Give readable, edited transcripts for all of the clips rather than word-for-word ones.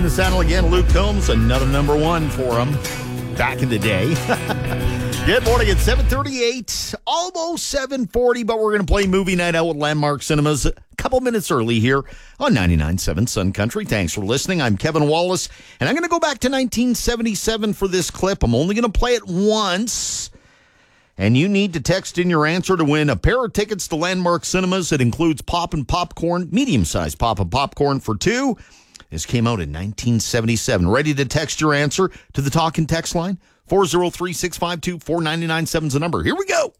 The saddle again, Luke Combs, another number one for him back in the day. Good morning at 7:38, almost 7:40, but we're going to play Movie Night Out with Landmark Cinemas a couple minutes early here on 99.7 Sun Country. Thanks for listening. I'm Kevin Wallace, and I'm going to go back to 1977 for this clip. I'm only going to play it once, and you need to text in your answer to win a pair of tickets to Landmark Cinemas. It includes pop and popcorn, medium-sized pop and popcorn for two. This came out in 1977. Ready to text your answer to the talk and text line? 403-652-4997 is the number. Here we go.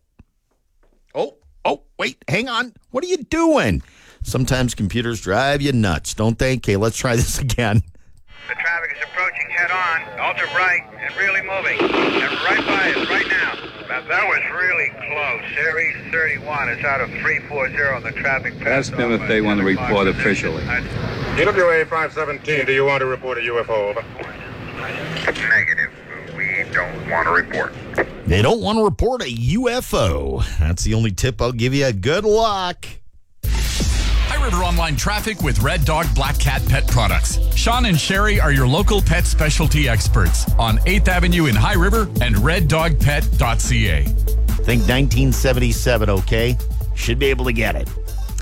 Oh, wait, hang on. What are you doing? Sometimes computers drive you nuts, don't they? Okay, let's try this again. The traffic is approaching head-on, ultra bright, and really moving. They're right by us right now. That was really close. Series 31 is out of 340 on the traffic pass. Ask them if they want to report officially. TWA 517, do you want to report a UFO? Over. Negative. We don't want to report. They don't want to report a UFO. That's the only tip I'll give you. Good luck. High River Online traffic with Red Dog Black Cat Pet Products. Sean and Sherry are your local pet specialty experts on 8th Avenue in High River and reddogpet.ca. Think 1977, okay? Should be able to get it.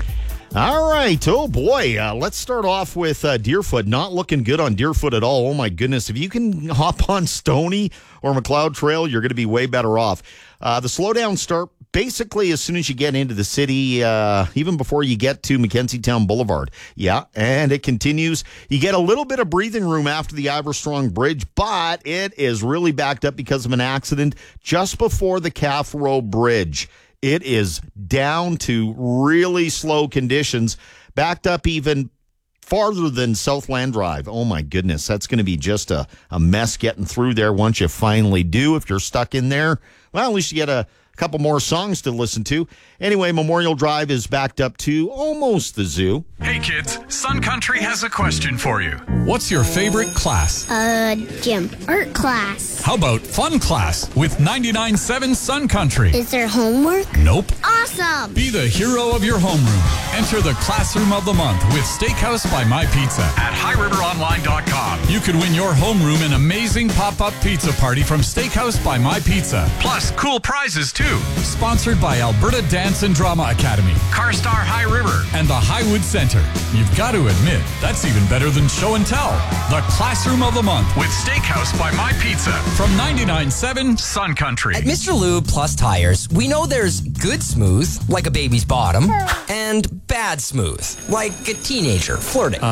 All right. Oh, boy. Let's start off with Deerfoot. Not looking good on Deerfoot at all. Oh, my goodness. If you can hop on Stony or McLeod Trail, you're going to be way better off. The slowdowns start basically as soon as you get into the city, even before you get to Mackenzie Town Boulevard. Yeah, and it continues. You get a little bit of breathing room after the Iverstrong Bridge, but it is really backed up because of an accident just before the Calf Row Bridge. It is down to really slow conditions, backed up even farther than Southland Drive. Oh, my goodness. That's going to be just a mess getting through there once you finally do. If you're stuck in there, well, at least you get a couple more songs to listen to. Anyway, Memorial Drive is backed up to almost the zoo. Hey kids, Sun Country has a question for you. What's your favorite class? Gym. Art class. How about fun class with 99.7 Sun Country? Is there homework? Nope. Awesome! Be the hero of your homeroom. Enter the Classroom of the Month with Steakhouse by My Pizza at highriveronline.com. You could win your homeroom an amazing pop-up pizza party from Steakhouse by My Pizza. Plus, cool prizes too. Sponsored by Alberta Dance and Drama Academy, Carstar High River, and the Highwood Center. You've got to admit, that's even better than show and tell. The Classroom of the Month with Steakhouse by My Pizza from 99.7 Sun Country. At Mr. Lube Plus Tires, we know there's good smooth, like a baby's bottom, and bad smooth, like a teenager flirting.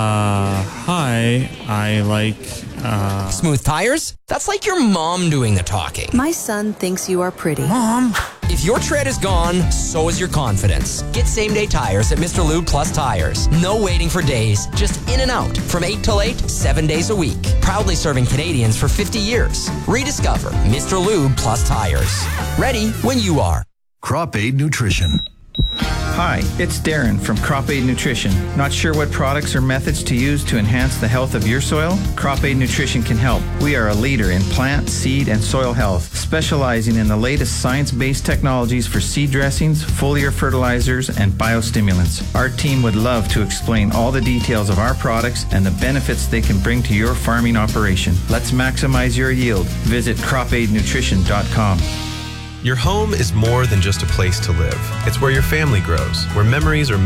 Hi, I like, Smooth tires? That's like your mom doing the talking. My son thinks you are pretty. Mom. If your tread is gone, so is your confidence. Get same-day tires at Mr. Lube Plus Tires. No waiting for days, just in and out. From 8 till 8, 7 days a week. Proudly serving Canadians for 50 years. Rediscover Mr. Lube Plus Tires. Ready when you are. Crop Aid Nutrition. Hi, it's Darren from Crop Aid Nutrition. Not sure what products or methods to use to enhance the health of your soil? Crop Aid Nutrition can help. We are a leader in plant, seed, and soil health, specializing in the latest science-based technologies for seed dressings, foliar fertilizers, and biostimulants. Our team would love to explain all the details of our products and the benefits they can bring to your farming operation. Let's maximize your yield. Visit cropaidnutrition.com. Your home is more than just a place to live. It's where your family grows, where memories are